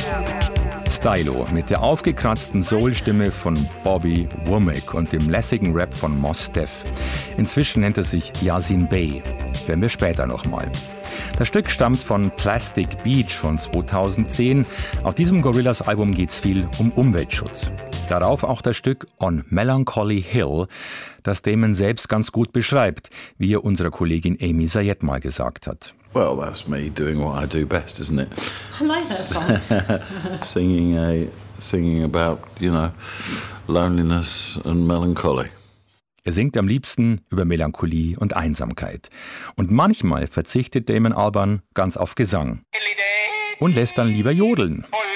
Stylo mit der aufgekratzten Soul-Stimme von Bobby Womack und dem lässigen Rap von Mos Def. Inzwischen nennt er sich Yasin Bey. Hören wir später nochmal. Das Stück stammt von Plastic Beach von 2010. Auf diesem Gorillaz-Album geht es viel um Umweltschutz. Darauf auch das Stück On Melancholy Hill, das Damon selbst ganz gut beschreibt, wie er unserer Kollegin Amy Zayed mal gesagt hat. Well, that's me doing what I do best, isn't it? I like that song. singing about, loneliness and melancholy. Er singt am liebsten über Melancholie und Einsamkeit. Und manchmal verzichtet Damon Albarn ganz auf Gesang und lässt dann lieber jodeln.